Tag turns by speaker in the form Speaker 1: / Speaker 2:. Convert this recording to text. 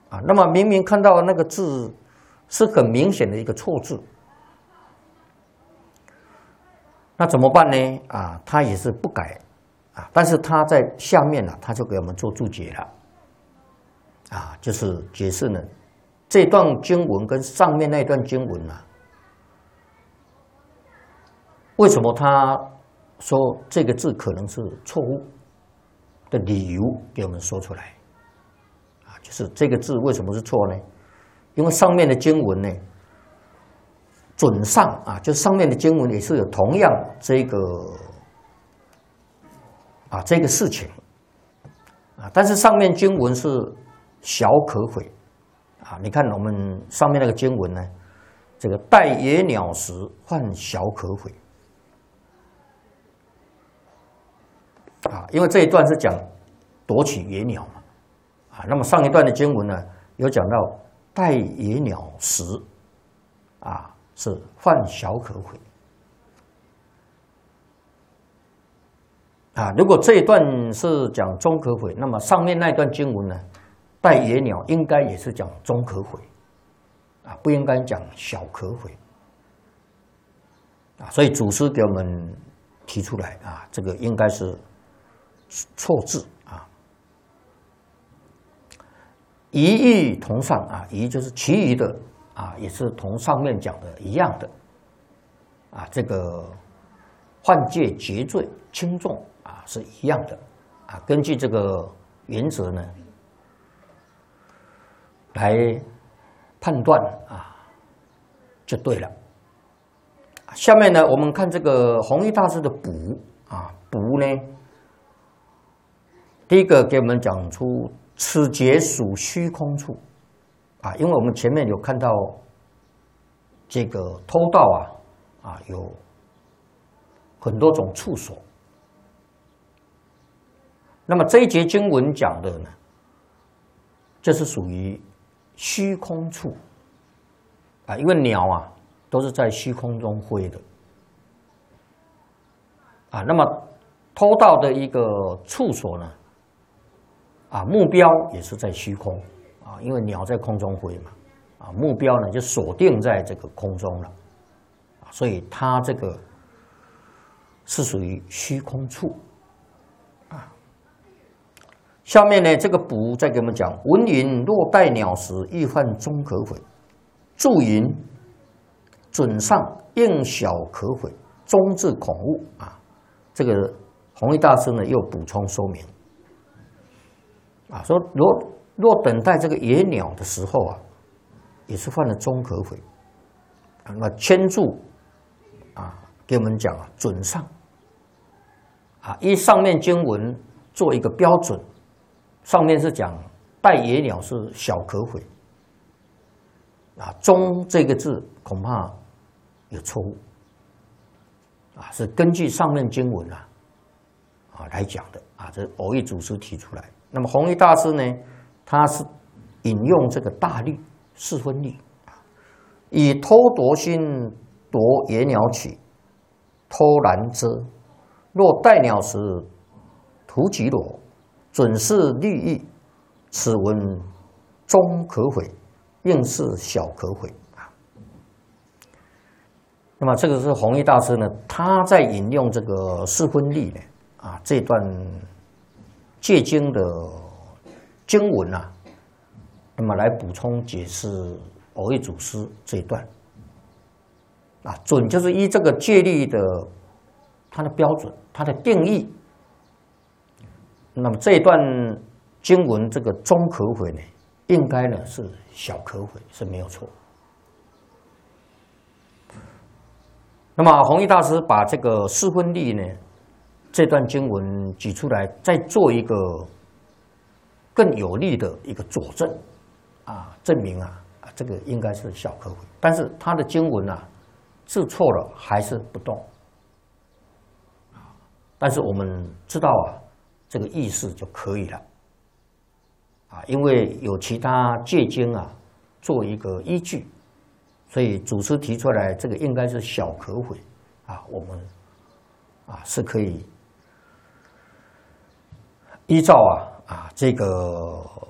Speaker 1: 啊。那么明明看到那个字是很明显的一个错字，那怎么办呢？啊，他也是不改啊，但是他在下面呢，他就给我们做注解了啊，就是解释呢这段经文跟上面那段经文啊，为什么他说这个字可能是错误的理由给我们说出来啊，就是这个字为什么是错呢？因为上面的经文呢，准上啊，就上面的经文也是有同样这个事情啊，但是上面经文是小可悔啊，你看我们上面那个经文呢，这个待野鸟时患小可悔啊，因为这一段是讲夺取野鸟嘛啊，那么上一段的经文呢，有讲到待野鸟时啊是犯小可悔啊，如果这一段是讲中可悔，那么上面那段经文呢，待野鸟应该也是讲中可悔啊，不应该讲小可悔啊，所以祖师给我们提出来啊，这个应该是错字啊。一义同上啊，一就是其余的啊，也是同上面讲的一样的啊，这个换戒结罪轻重啊是一样的啊，根据这个原则呢来判断啊就对了。下面呢，我们看这个弘一大师的补啊，补呢，第一个给我们讲出此节属虚空处啊，因为我们前面有看到这个偷盗有很多种处所，那么这一节经文讲的呢，这是属于虚空处啊，因为鸟啊都是在虚空中飞的啊，那么偷盗的一个处所呢，啊，目标也是在虚空啊，因为鸟在空中飞嘛，啊，目标呢就锁定在这个空中了，啊，所以它这个是属于虚空处啊。下面呢，这个补再给我们讲：文云若待鸟时，亦犯中可悔；注云准上应小可悔，中字恐误啊。这个弘一大师呢又补充说明啊，说若等待这个野鸟的时候啊，也是犯了中可悔啊。那牵注啊，给我们讲啊，准上啊，依上面经文做一个标准，上面是讲待野鸟是小可悔啊，中这个字恐怕有错误啊，是根据上面经文来讲的啊，这是偶益祖师提出来。那么弘一大师呢，他是引用这个大律四分律啊，以偷夺心夺野鸟取，偷然遮。若待鸟时，图其裸，准是律意，此文中可悔，应是小可悔啊。那么这个是弘一大师呢，他在引用这个四分律呢啊这段戒经的经文啊，那么来补充解释偶益祖师这一段啊，准就是依这个戒律的它的标准，它的定义。那么这一段经文这个中可悔呢，应该呢是小可悔，是没有错。那么弘一大师把这个四分律呢这段经文举出来，再做一个更有力的一个佐证啊，证明这个应该是小可悔，但是他的经文字错了还是不动但是我们知道这个意思就可以了因为有其他戒经做一个依据，所以祖师提出来这个应该是小可悔我们是可以依照这个